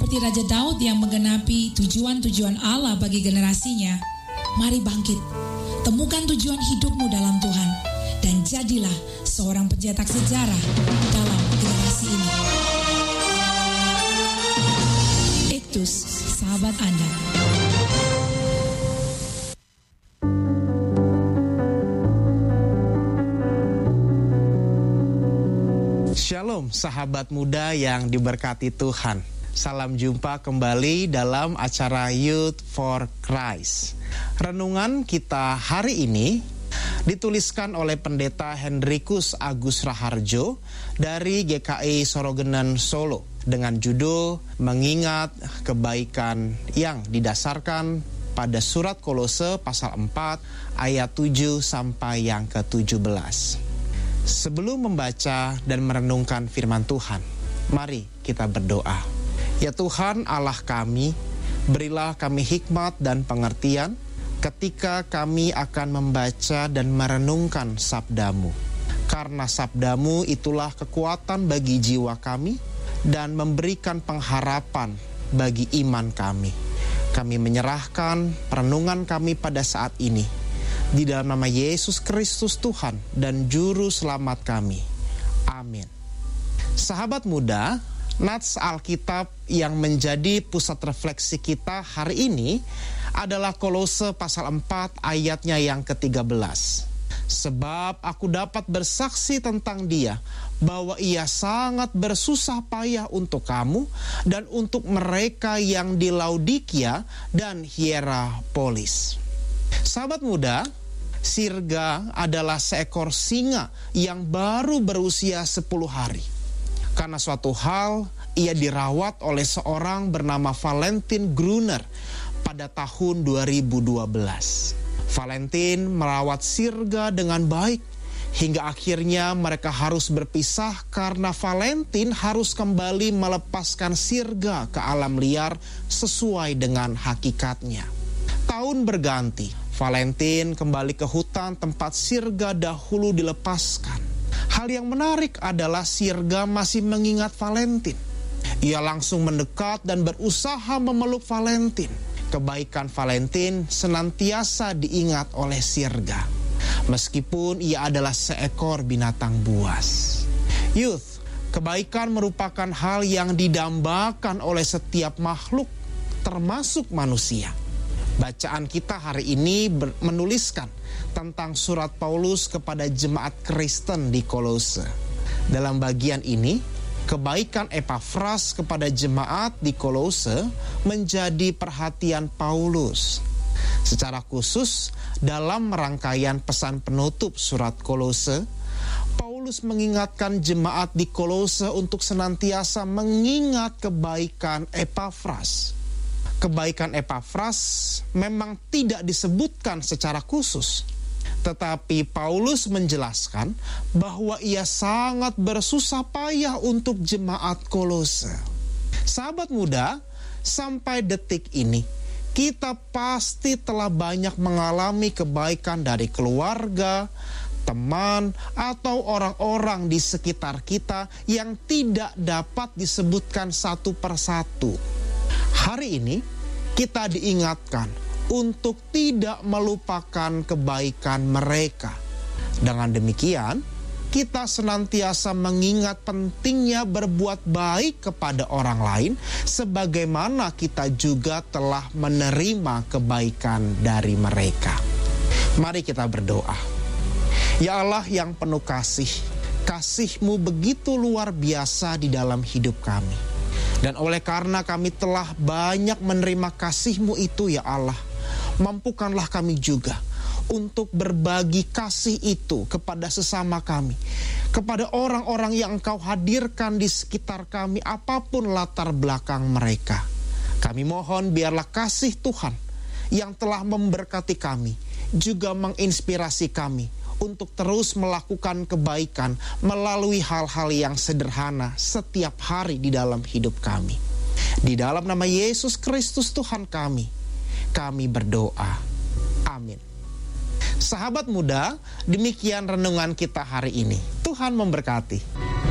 seperti Raja Daud yang menggenapi tujuan-tujuan Allah bagi generasinya, mari bangkit, temukan tujuan hidupmu dalam Tuhan, dan jadilah seorang pencetak sejarah dalam generasi ini. Iktus, sahabat Anda. Shalom sahabat muda yang diberkati Tuhan. Salam jumpa kembali dalam acara Youth for Christ. Renungan kita hari ini dituliskan oleh Pendeta Hendrikus Agus Raharjo dari GKI Sorogenan Solo dengan judul Mengingat Kebaikan yang didasarkan pada surat Kolose pasal 4 ayat 7 sampai yang ke-17. Sebelum membaca dan merenungkan firman Tuhan, mari kita berdoa. Ya Tuhan Allah kami, berilah kami hikmat dan pengertian ketika kami akan membaca dan merenungkan sabda-Mu. Karena sabda-Mu itulah kekuatan bagi jiwa kami dan memberikan pengharapan bagi iman kami. Kami menyerahkan perenungan kami pada saat ini di dalam nama Yesus Kristus Tuhan dan Juru Selamat kami. Amin. Sahabat muda, nats Alkitab yang menjadi pusat refleksi kita hari ini adalah Kolose pasal 4 ayatnya yang ke-13. Sebab aku dapat bersaksi tentang Dia bahwa Ia sangat bersusah payah untuk kamu dan untuk mereka yang di Laodikia dan Hierapolis. Sahabat muda, Sirga adalah seekor singa yang baru berusia 10 hari. Karena suatu hal, ia dirawat oleh seorang bernama Valentin Gruner pada tahun 2012. Valentin merawat Sirga dengan baik, hingga akhirnya mereka harus berpisah karena Valentin harus kembali melepaskan Sirga ke alam liar sesuai dengan hakikatnya. Tahun berganti, Valentin kembali ke hutan tempat Sirga dahulu dilepaskan. Hal yang menarik adalah Sirga masih mengingat Valentin. Ia langsung mendekat dan berusaha memeluk Valentin. Kebaikan Valentin senantiasa diingat oleh Sirga, meskipun ia adalah seekor binatang buas. Youth, kebaikan merupakan hal yang didambakan oleh setiap makhluk, termasuk manusia. Bacaan kita hari ini menuliskan tentang surat Paulus kepada jemaat Kristen di Kolose. Dalam bagian ini, kebaikan Epafras kepada jemaat di Kolose menjadi perhatian Paulus. Secara khusus, dalam rangkaian pesan penutup surat Kolose, Paulus mengingatkan jemaat di Kolose untuk senantiasa mengingat kebaikan Epafras. Kebaikan Epafras memang tidak disebutkan secara khusus, tetapi Paulus menjelaskan bahwa ia sangat bersusah payah untuk jemaat Kolose. Sahabat muda, sampai detik ini kita pasti telah banyak mengalami kebaikan dari keluarga, teman, atau orang-orang di sekitar kita yang tidak dapat disebutkan satu persatu. Hari ini kita diingatkan untuk tidak melupakan kebaikan mereka. Dengan demikian, kita senantiasa mengingat pentingnya berbuat baik kepada orang lain, sebagaimana kita juga telah menerima kebaikan dari mereka. Mari kita berdoa. Ya Allah yang penuh kasih, kasih-Mu begitu luar biasa di dalam hidup kami. Dan oleh karena kami telah banyak menerima kasih-Mu itu ya Allah, mampukanlah kami juga untuk berbagi kasih itu kepada sesama kami, kepada orang-orang yang Engkau hadirkan di sekitar kami, apapun latar belakang mereka. Kami mohon biarlah kasih Tuhan yang telah memberkati kami juga menginspirasi kami untuk terus melakukan kebaikan melalui hal-hal yang sederhana setiap hari di dalam hidup kami. Di dalam nama Yesus Kristus Tuhan kami berdoa. Amin. Sahabat muda, demikian renungan kita hari ini. Tuhan memberkati.